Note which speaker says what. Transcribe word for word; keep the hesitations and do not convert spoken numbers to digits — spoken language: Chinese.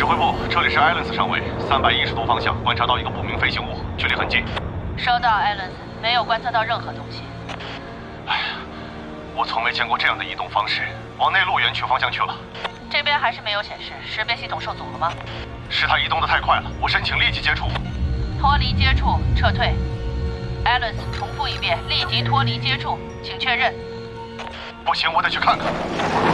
Speaker 1: 挥部，这里是艾伦斯上尉，三百一十度方向观察到一个不明飞行物，距离很近。
Speaker 2: 收到，艾伦斯，没有观测到任何东西。
Speaker 1: 哎呀，我从没见过这样的移动方式，往内陆园区方向去了。
Speaker 2: 这边还是没有显示，识别系统受阻了吗？
Speaker 1: 是它移动的太快了，我申请立即接触。
Speaker 2: 脱离接触，撤退。艾伦斯，重复一遍，立即脱离接触，请确认。
Speaker 1: 不行，我得去看看。